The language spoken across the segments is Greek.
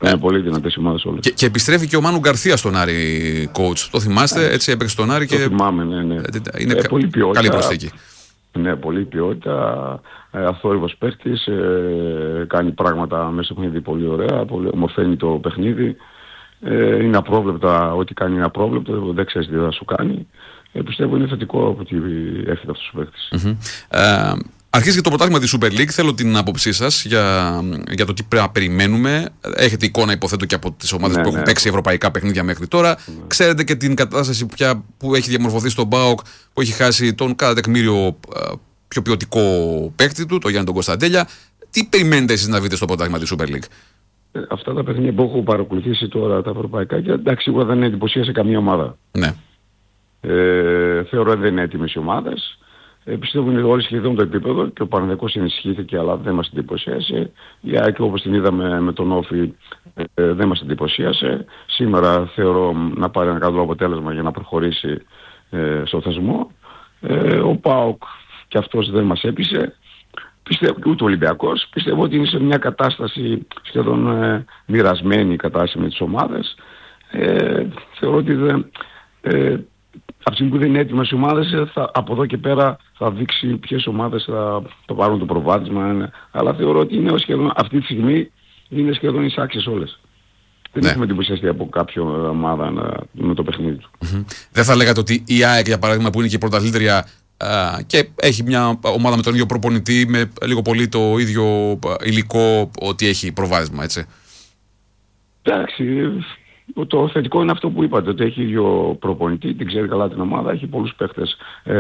Είναι πολύ δυνατές οι ομάδες όλες. Και επιστρέφει και ο Μάνου Γκαρθία στον Άρη, coach. Το θυμάστε, έτσι έπαιξε στον Άρη. Το θυμάμαι, ναι. Είναι πολύ ποιότητα, καλή προσθήκη. Ναι, πολύ ποιότητα. Αθόρυβος παίχτης. Κάνει πράγματα μέσα στο παιχνίδι πολύ ωραία. Ομορφαίνει το παιχνίδι. Είναι απρόβλεπτα. Ό,τι κάνει είναι απρόβλεπτο. Δεν ξέρεις τι θα σου κάνει. Πιστεύω είναι θετικό ότι έρχεται αυτός ο παίχτης. Αρχίζει και το πρωτάθλημα της Super League. Θέλω την άποψή σας για το τι πρέπει να περιμένουμε. Έχετε εικόνα, υποθέτω, και από τις ομάδες που έχουν παίξει ευρωπαϊκά παιχνίδια μέχρι τώρα. Ξέρετε και την κατάσταση που έχει διαμορφωθεί στον ΠΑΟΚ, που έχει χάσει τον κατά τεκμήριο πιο ποιοτικό παίκτη του, τον Γιάννη τον Κωνσταντέλια. Τι περιμένετε εσείς να βρείτε στο πρωτάθλημα της Super League? Αυτά τα παιχνίδια που έχω παρακολουθήσει τώρα τα ευρωπαϊκά, και εντάξει, σίγουρα δεν εντυπωσίασε καμία ομάδα. Ναι. Θεωρώ ότι δεν είναι έτοιμες οι ομάδες. Πιστεύω είναι όλοι σχεδόν το επίπεδο και ο Παναθηναϊκός ενισχύθηκε, αλλά δεν μας εντυπωσίασε. Η ΑΕΚ, όπως την είδαμε με τον Όφη, δεν μας εντυπωσίασε. Σήμερα θεωρώ να πάρει ένα καλό αποτέλεσμα για να προχωρήσει στο θεσμό. Ο ΠΑΟΚ και αυτός δεν μας έπεισε. Πιστεύω και ούτε ο Ολυμπιακός. Πιστεύω ότι είναι σε μια κατάσταση σχεδόν μοιρασμένη η κατάσταση με τις ομάδες. Θεωρώ ότι από τη στιγμή που δεν είναι έτοιμες οι ομάδες, από εδώ και πέρα θα δείξει ποιες ομάδες θα πάρουν το προβάδισμα. Αλλά θεωρώ ότι είναι σχεδόν, αυτή τη στιγμή είναι σχεδόν εισάξιες όλες. Δεν έχουμε εντυπωσιαστεί από κάποια ομάδα με το παιχνίδι του. Δεν θα λέγατε ότι η ΑΕΚ, για παράδειγμα, που είναι και η πρωταθλήτρια και έχει μια ομάδα με τον ίδιο προπονητή, με λίγο πολύ το ίδιο υλικό, ότι έχει προβάδισμα, έτσι? Εντάξει. Το θετικό είναι αυτό που είπατε, ότι έχει ίδιο προπονητή, την ξέρει καλά την ομάδα, έχει πολλούς παίχτες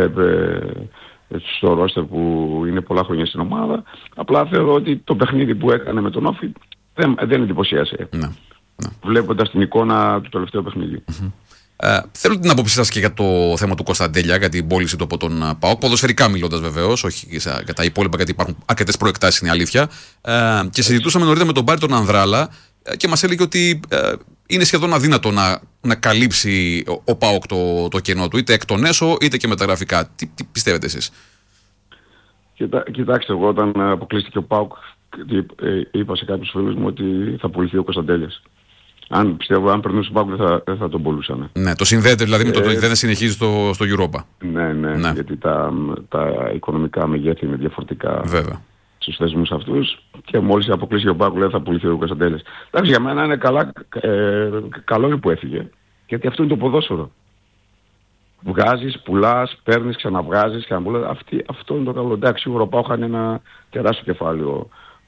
στο ρόστερ που είναι πολλά χρόνια στην ομάδα. Απλά θεωρώ ότι το παιχνίδι που έκανε με τον Όφη δεν εντυπωσίασε. Ναι. Βλέποντας την εικόνα του τελευταίου παιχνιδιού. Θέλω την άποψή σας και για το θέμα του Κωνσταντέλια, για την πώληση του από τον ΠΑΟΚ, ποδοσφαιρικά μιλώντας βεβαίως, όχι για τα υπόλοιπα, γιατί υπάρχουν αρκετές προεκτάσεις, είναι αλήθεια. Και συζητούσαμε νωρίτερα με τον Πάρη τον Ανδράλα και μας έλεγε ότι είναι σχεδόν αδύνατο να καλύψει ο ΠΑΟΚ το κενό του, είτε εκ των έσω είτε και μεταγραφικά. Τι πιστεύετε εσείς? Κοιτάξτε, εγώ όταν αποκλείστηκε ο ΠΑΟΚ, είπα σε κάποιους φίλους μου ότι θα πουληθεί ο Κωνσταντέλιας. Αν περνούσε ο ΠΑΟΚ δεν θα τον πουλούσαν. Ναι, το συνδέεται δηλαδή με το ότι δεν συνεχίζει στο Europa. Ναι, γιατί τα οικονομικά μεγέθη είναι διαφορετικά. Βέβαια. Στους θεσμούς αυτούς, και μόλις αποκλείσει ο ΠΑΟΚ λέει θα πουληθεί ο Κωνσταντέλιας. Εντάξει, για μένα είναι καλό που έφυγε, γιατί αυτό είναι το ποδόσφαιρο. Βγάζεις, πουλάς, παίρνεις, ξαναβγάζεις, ξαναπουλάς. Αυτό είναι το καλό. Εντάξει, σίγουρα ο ΠΑΟΚ είχαν ένα τεράστιο κεφάλαιο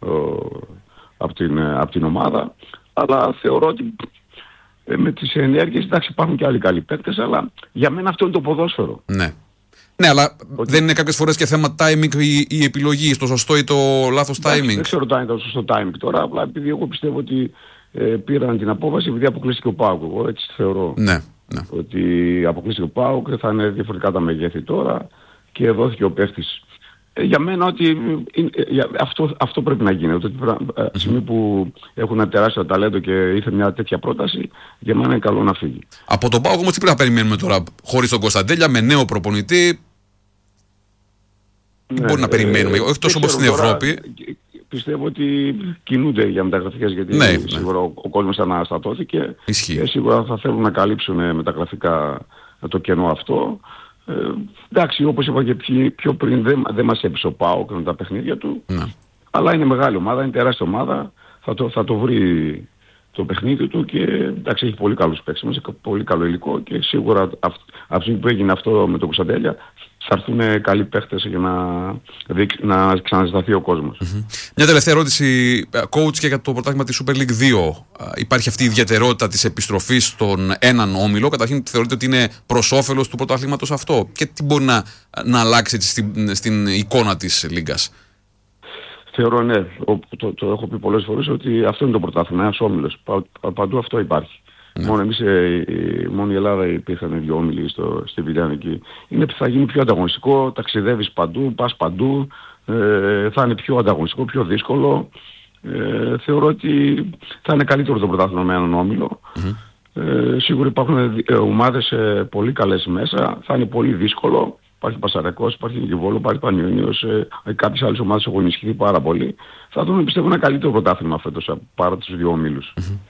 από την ομάδα, αλλά θεωρώ ότι με τις ενέργειες, εντάξει, υπάρχουν και άλλοι καλοί παίκτες, αλλά για μένα αυτό είναι το ποδόσφαιρο. Ναι, αλλά δεν είναι κάποιες φορές και θέμα timing η επιλογή, το σωστό ή το λάθος timing? Δεν ξέρω αν ήταν το σωστό timing τώρα, απλά επειδή εγώ πιστεύω ότι πήραν την απόφαση επειδή αποκλείστηκε ο ΠΑΟΚ. Εγώ έτσι θεωρώ. Ναι. Ότι αποκλείστηκε ο ΠΑΟΚ, θα είναι διαφορετικά τα μεγέθη τώρα και δόθηκε ο παίχτης. Για μένα ότι αυτό πρέπει να γίνει. Ότι τη στιγμή που έχουν ένα τεράστιο ταλέντο και ήρθε μια τέτοια πρόταση, για μένα είναι καλό να φύγει. Από τον ΠΑΟΚ όμως τι πρέπει να περιμένουμε τώρα, χωρίς τον Κωνσταντέλια, με νέο προπονητή? Τι μπορεί να περιμένουμε, όχι τόσο όπως στην Ευρώπη? Πιστεύω ότι κινούνται για μεταγραφικές, γιατί σίγουρα ο κόσμος αναστατώθηκε και σίγουρα θα θέλουν να καλύψουν μεταγραφικά το κενό αυτό. Εντάξει, όπως είπα και πιο πριν, δεν μας έπεισε ο ΠΑΟΚ με τα παιχνίδια του, αλλά είναι μεγάλη ομάδα, είναι τεράστια ομάδα, θα το βρει το παιχνίδι του και εντάξει, έχει πολύ καλούς παίκτες, πολύ καλό υλικό και σίγουρα από τη στιγμή που έγινε αυτό με τον Κωνσταντέλια θα έρθουν καλοί παίχτες για να ξαναζηταθεί ο κόσμος. Μια τελευταία ερώτηση, coach, και για το πρωτάθλημα της Super League 2. Υπάρχει αυτή η ιδιαιτερότητα της επιστροφής στον έναν όμιλο? Καταρχήν, θεωρείτε ότι είναι προς όφελος του πρωτάθληματος αυτό? Και τι μπορεί να αλλάξει στην εικόνα της Λίγκας? Θεωρώ, ναι, το έχω πει πολλές φορές, ότι αυτό είναι το πρωτάθλημα, ένας όμιλος. Παντού αυτό υπάρχει. Μόνο η Ελλάδα υπήρχαν δύο όμιλοι στη Βιλιανική. Θα γίνει πιο ανταγωνιστικό, ταξιδεύεις παντού, πας παντού, θα είναι πιο ανταγωνιστικό, πιο δύσκολο. Θεωρώ ότι θα είναι καλύτερο το πρωτάθλημα με έναν όμιλο. Σίγουρα υπάρχουν ομάδες πολύ καλές μέσα, θα είναι πολύ δύσκολο. Υπάρχει Πασαρακός, υπάρχει Νικηβόλο, υπάρχει Πανιόνιος, κάποιες άλλες ομάδες έχουν ενισχυθεί πάρα πολύ. Θα δούμε, πιστεύω, ένα καλύτερο πρωτάθλημα φέτος παρά τους δύο ομίλους.